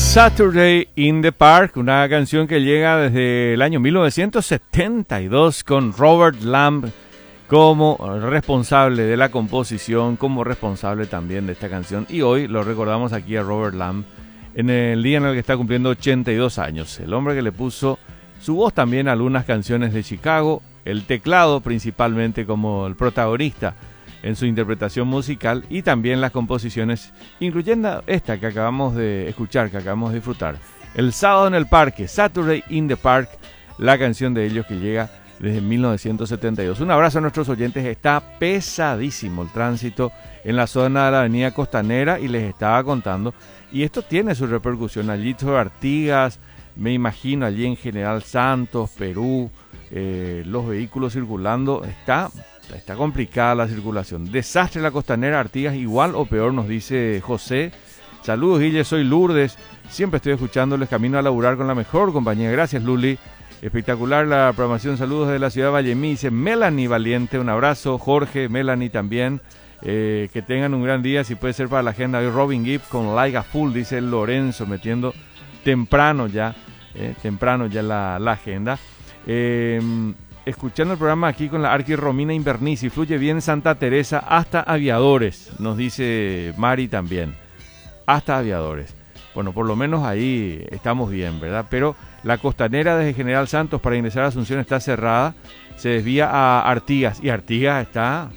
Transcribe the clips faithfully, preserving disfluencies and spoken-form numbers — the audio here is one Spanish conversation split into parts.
Saturday in the Park, una canción que llega desde el año mil novecientos setenta y dos con Robert Lamb como responsable de la composición, como responsable también de esta canción. Y hoy lo recordamos aquí a Robert Lamb en el día en el que está cumpliendo ochenta y dos años. El hombre que le puso su voz también a algunas canciones de Chicago, el teclado principalmente como el protagonista en su interpretación musical y también las composiciones, incluyendo esta que acabamos de escuchar, que acabamos de disfrutar. El sábado en el parque, Saturday in the Park, la canción de ellos que llega desde mil novecientos setenta y dos. Un abrazo a nuestros oyentes. Está pesadísimo el tránsito en la zona de la avenida Costanera y les estaba contando, y esto tiene su repercusión allí sobre Artigas, me imagino allí en General Santos, Perú, eh, los vehículos circulando, está... Está complicada la circulación. Desastre en la Costanera, Artigas, igual o peor, nos dice José. Saludos, Guille, soy Lourdes. Siempre estoy escuchándoles, camino a laburar con la mejor compañía. Gracias, Luli. Espectacular la programación. Saludos de la ciudad de Vallemí. Dice Melanie Valiente, un abrazo. Jorge, Melanie también. Eh, que tengan un gran día. Si puede ser para la agenda de Robin Gibb con Like a Full, dice Lorenzo, metiendo temprano ya, eh, temprano ya la, la agenda. Eh... Escuchando el programa aquí con la Arqui Romina Invernici, fluye bien Santa Teresa hasta Aviadores, nos dice Mari también, hasta Aviadores. Bueno, por lo menos ahí estamos bien, ¿verdad? Pero la Costanera desde General Santos para ingresar a Asunción está cerrada, se desvía a Artigas y Artigas está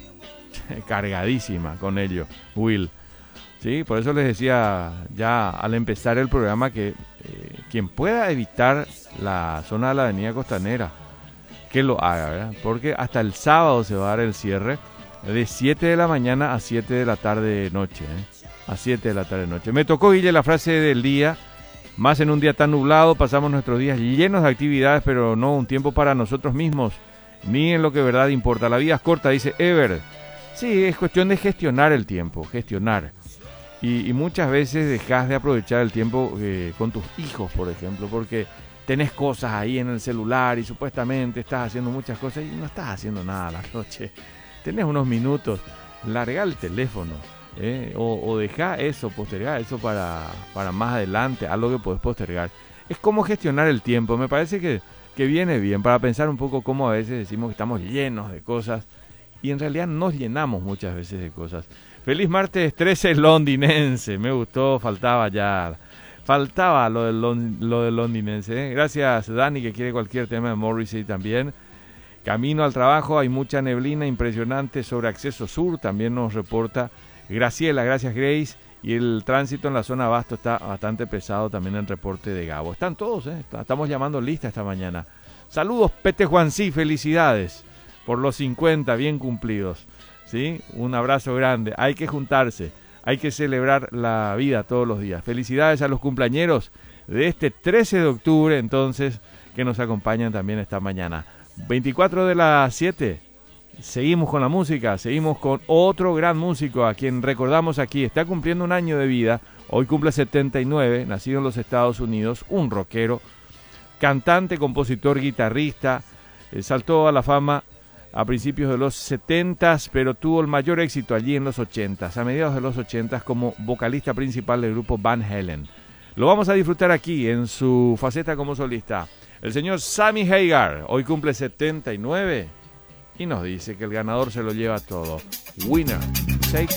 cargadísima con ello, Will. Sí, por eso les decía ya al empezar el programa que eh, quien pueda evitar la zona de la avenida Costanera, que lo haga, ¿verdad? Porque hasta el sábado se va a dar el cierre de siete de la mañana a siete de la tarde noche, ¿eh? A siete de la tarde noche. Me tocó, Guille, la frase del día, más en un día tan nublado, pasamos nuestros días llenos de actividades, pero no un tiempo para nosotros mismos, ni en lo que de verdad importa. La vida es corta, dice Ever. Sí, es cuestión de gestionar el tiempo, gestionar. Y, y muchas veces dejas de aprovechar el tiempo eh, con tus hijos, por ejemplo, porque tenés cosas ahí en el celular y supuestamente estás haciendo muchas cosas y no estás haciendo nada a la noche. Tenés unos minutos, larga el teléfono, ¿eh? o, o dejá eso, postergar eso para, para más adelante, algo que podés postergar. Es como gestionar el tiempo, me parece que, que viene bien para pensar un poco cómo a veces decimos que estamos llenos de cosas y en realidad nos llenamos muchas veces de cosas. Feliz martes trece londinense, me gustó, faltaba ya... Faltaba lo del, lo del londinense, ¿eh? Gracias, Dani, que quiere cualquier tema de Morrissey también. Camino al trabajo, hay mucha neblina impresionante sobre Acceso Sur, también nos reporta Graciela, gracias Grace. Y el tránsito en la zona Abasto está bastante pesado, también en reporte de Gabo. Están todos, ¿eh? Estamos llamando lista esta mañana. Saludos, Pete Juancí, felicidades por los cincuenta, bien cumplidos, ¿sí? Un abrazo grande, hay que juntarse. Hay que celebrar la vida todos los días. Felicidades a los cumpleañeros de este trece de octubre, entonces, que nos acompañan también esta mañana. veinticuatro de las siete. Seguimos con la música, seguimos con otro gran músico a quien recordamos aquí. Está cumpliendo un año de vida, hoy cumple setenta y nueve, nacido en los Estados Unidos, un rockero, cantante, compositor, guitarrista, eh, saltó a la fama a principios de los setentas, pero tuvo el mayor éxito allí en los ochentas, a mediados de los ochentas como vocalista principal del grupo Van Halen. Lo vamos a disfrutar aquí en su faceta como solista. El señor Sammy Hagar, hoy cumple setenta y nueve y nos dice que el ganador se lo lleva todo. Winner.